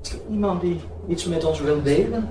Iemand die iets met ons wil delen?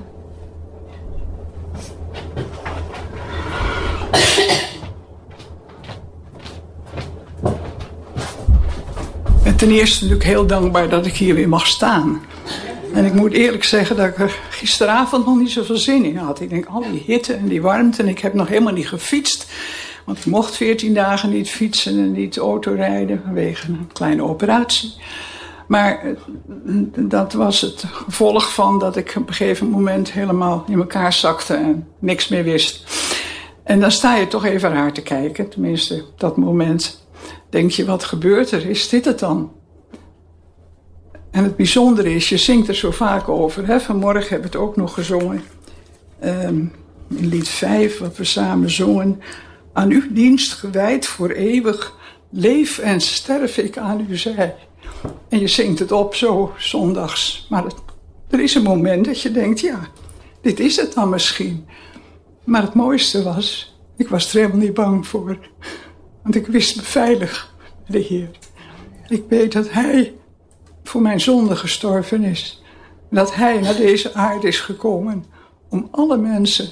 En ten eerste natuurlijk heel dankbaar dat ik hier weer mag staan. En ik moet eerlijk zeggen dat ik er gisteravond nog niet zoveel zin in had. Ik denk, al die hitte en die warmte. En ik heb nog helemaal niet gefietst. Want ik mocht 14 dagen niet fietsen en niet autorijden vanwege een kleine operatie. Maar dat was het gevolg van dat ik op een gegeven moment helemaal in elkaar zakte en niks meer wist. En dan sta je toch even raar te kijken. Tenminste, op dat moment denk je, wat gebeurt er? Is dit het dan? En het bijzondere is, je zingt er zo vaak over. Hè? Vanmorgen hebben we het ook nog gezongen. In lied 5, wat we samen zongen. Aan uw dienst gewijd voor eeuwig. Leef en sterf ik aan uw zij. En je zingt het op zo zondags. Maar er is een moment dat je denkt, ja, dit is het dan misschien. Maar het mooiste was, ik was er helemaal niet bang voor. Want ik wist me veilig, de Heer. Ik weet dat Hij voor mijn zonde gestorven is. Dat Hij naar deze aarde is gekomen om alle mensen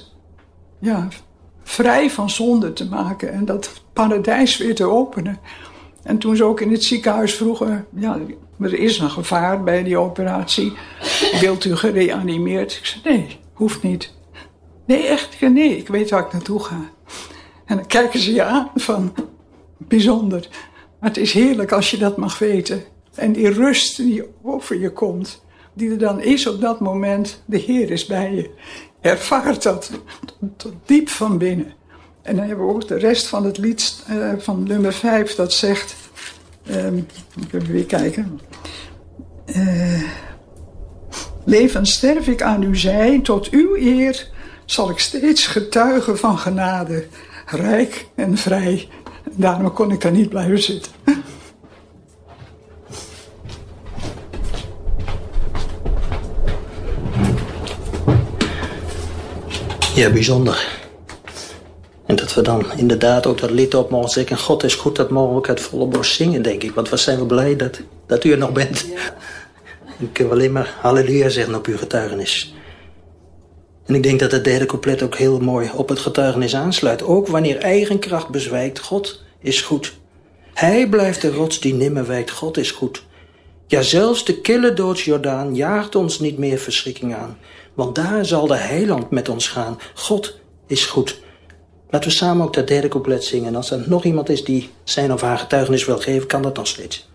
vrij van zonde te maken. En dat paradijs weer te openen. En toen ze ook in het ziekenhuis vroegen, ja, er is een gevaar bij die operatie. Wilt u gereanimeerd? Ik zei, nee, hoeft niet. Nee, echt, nee, ik weet waar ik naartoe ga. En dan kijken ze je aan van, bijzonder. Maar het is heerlijk als je dat mag weten. En die rust die over je komt, die er dan is op dat moment, de Heer is bij je. Ervaart dat tot diep van binnen. En dan hebben we ook de rest van het lied van nummer 5 dat zegt... ik wil weer kijken. Leef en sterf ik aan uw zij, tot uw eer zal ik steeds getuigen van genade. Rijk en vrij. En daarom kon ik daar niet blijven zitten. Ja, bijzonder. En dat we dan inderdaad ook dat lied op mogen zeggen. God is goed, dat mogen we ook uit volle borst zingen, denk ik. Want wat zijn we blij dat u er nog bent. Ja. Ik kan alleen maar halleluja zeggen op uw getuigenis. En ik denk dat het derde couplet ook heel mooi op het getuigenis aansluit. Ook wanneer eigen kracht bezwijkt, God is goed. Hij blijft de rots die nimmer wijkt, God is goed. Ja, zelfs de kille doodsjordaan jaagt ons niet meer verschrikking aan. Want daar zal de heiland met ons gaan. God is goed. Laten we samen ook dat derde couplet zingen. En als er nog iemand is die zijn of haar getuigenis wil geven, kan dat nog steeds.